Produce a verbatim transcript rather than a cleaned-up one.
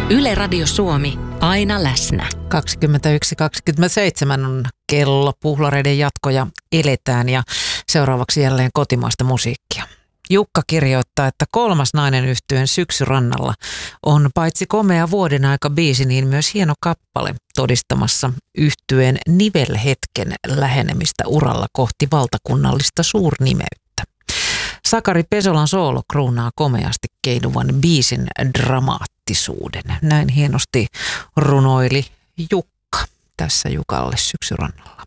Yle Radio Suomi, aina läsnä. kaksikymmentäyksi kaksikymmentäseitsemän on kello, Puhlareiden jatkoja eletään ja seuraavaksi jälleen kotimaista musiikkia. Jukka kirjoittaa, että kolmas nainen yhtyeen Syksyrannalla on paitsi komea vuoden aika biisi, niin myös hieno kappale todistamassa yhtyeen nivelhetken lähenemistä uralla kohti valtakunnallista suurnimeyttä. Sakari Pesolan soolo kruunaa komeasti keinuvan biisin dramaattisuuden. Näin hienosti runoili Jukka tässä Jukalle Syksyrannalla.